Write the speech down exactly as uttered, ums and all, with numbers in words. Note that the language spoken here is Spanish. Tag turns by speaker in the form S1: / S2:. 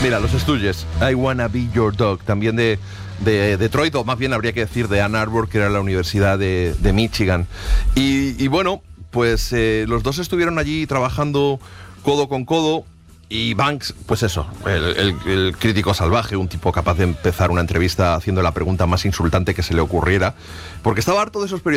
S1: Mira, los Stooges, I Wanna Be Your Dog, también de, de Detroit, o más bien habría que decir de Ann Arbor, que era la Universidad de, de Michigan. Y, y bueno, pues eh, los dos estuvieron allí trabajando codo con codo. Y Banks, pues eso, el, el, el crítico salvaje, un tipo capaz de empezar una entrevista haciendo la pregunta más insultante que se le ocurriera, porque estaba harto de esos periodistas